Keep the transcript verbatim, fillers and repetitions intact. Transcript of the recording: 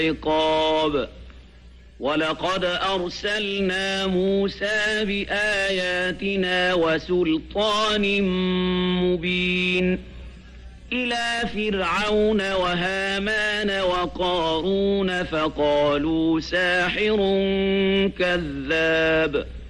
عقاب ولقد أرسلنا موسى بآياتنا وسلطان مبين إلى فرعون وهامان وقارون فقالوا ساحر كذاب